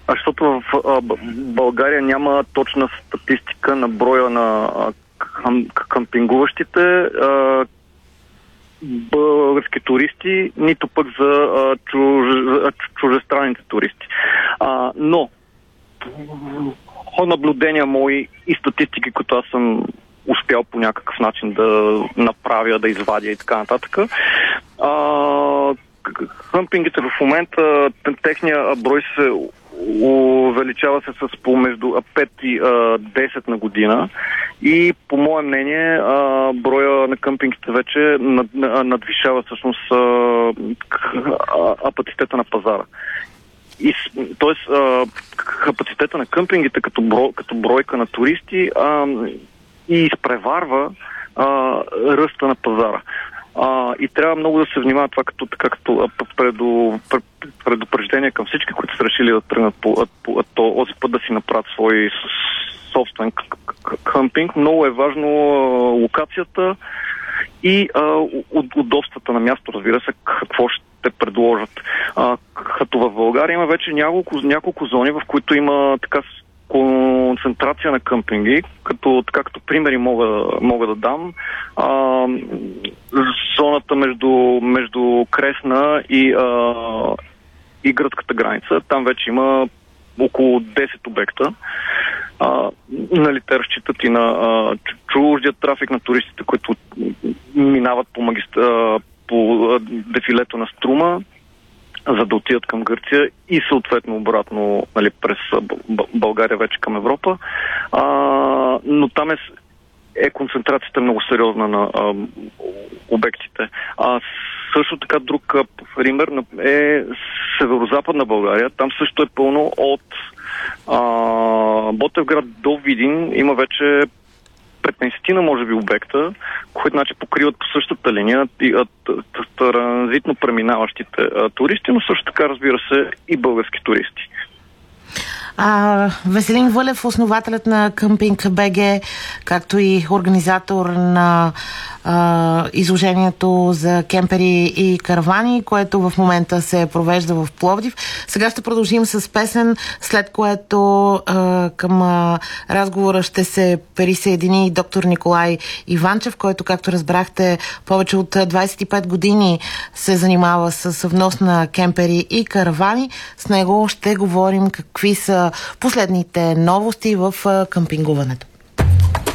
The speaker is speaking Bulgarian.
защото в България няма точна статистика на броя на къмпингуващите български туристи, нито пък за чуждестранните туристи. Но наблюдения мои и статистики, които аз съм успял по някакъв начин да направя, да извадя и така нататък, къмпингите в момента, техния брой се увеличава се с между 5 и 10 на година и по мое мнение броя на къмпингите вече надвишава всъщност капацитета на пазара. Тоест капацитета на къмпингите като бройка на туристи и изпреварва ръста на пазара. И трябва много да се внимава това като предупреждение към всички, които са решили да тръгнат по този път да си направят свой собствен къмпинг. Много е важно локацията и удобствата на място, разбира се, какво ще предложат. Като в България има вече няколко зони, в които има така концентрация на къмпинги, като примери мога да дам. Зоната между Кресна и гръцката граница. Там вече има около 10 обекта. Нали, те разчитат и на чуждия трафик на туристите, които минават по дефилето на Струма, за да отидат към Гърция и съответно обратно, нали, през България вече към Европа. Но там е концентрацията много сериозна на обектите. Също така друг пример е северо-западна България. Там също е пълно от Ботевград до Видин. Има вече 15 може би обекта, които покриват по същата линия транзитно преминаващите туристи, но също така, разбира се, и български туристи. Веселин Вълев, основателят на Къмпинг БГ, както и организатор на изложението за кемпери и каравани, което в момента се провежда в Пловдив. Сега ще продължим с песен, след което към разговора ще се присъедини доктор Николай Иванчев, който, както разбрахте, повече от 25 години се занимава с внос на кемпери и каравани. С него ще говорим какви са последните новости в къмпингуването.